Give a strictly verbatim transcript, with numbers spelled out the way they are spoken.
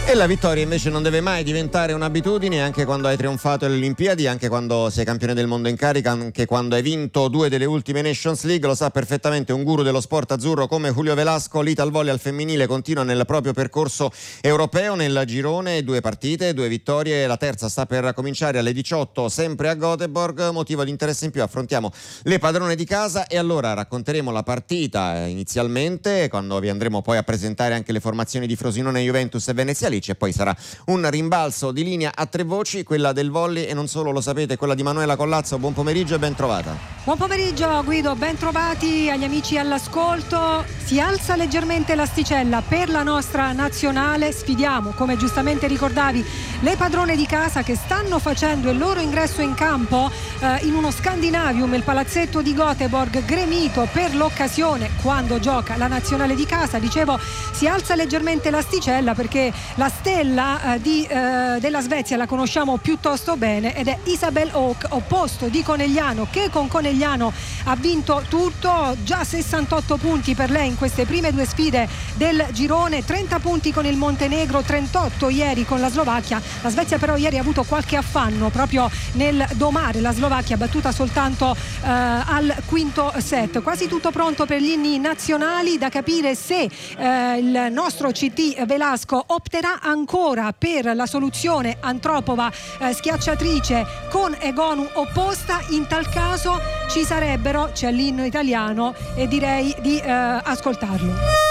E la vittoria invece non deve mai diventare un'abitudine, anche quando hai trionfato alle Olimpiadi, anche quando sei campione del mondo in carica, anche quando hai vinto due delle ultime Nations League. Lo sa perfettamente un guru dello sport azzurro come Julio Velasco. L'Ital Volley al femminile continua nel proprio percorso europeo. Nel girone due partite, due vittorie, la terza sta per cominciare alle diciotto sempre a Göteborg. Motivo di interesse in più: affrontiamo le padrone di casa e allora racconteremo la partita inizialmente, quando vi andremo poi a presentare anche le formazioni di Frosinone, Juventus e Venezia Lecce, e poi sarà un rimbalzo di linea a tre voci, quella del volley e non solo, lo sapete, quella di Manuela Collazzo. Buon pomeriggio e ben trovata. Buon pomeriggio Guido, ben trovati agli amici all'ascolto. Si alza leggermente l'asticella per la nostra nazionale. Sfidiamo, come giustamente ricordavi, le padrone di casa che stanno facendo il loro ingresso in campo eh, in uno Scandinavium, il palazzetto di Göteborg, gremito per l'occasione quando gioca la nazionale di casa. Dicevo, si alza leggermente l'asticella perché la stella eh, di, eh, della Svezia la conosciamo piuttosto bene ed è Isabel Haak, opposto di Conegliano, che con Conegliano ha vinto tutto. Già sessantotto punti per lei in queste prime due sfide del girone, trenta punti con il Montenegro, trentotto ieri con la Slovacchia. La Svezia però ieri ha avuto qualche affanno proprio nel domare la Slovacchia, battuta soltanto eh, al quinto set. Quasi tutto pronto per gli inni nazionali, da capire se eh, il nostro C T Velasco opterà ancora per la soluzione Antropova eh, schiacciatrice con Egonu opposta. In tal caso ci sarebbero, c'è l'inno italiano e direi di eh, ascoltarlo.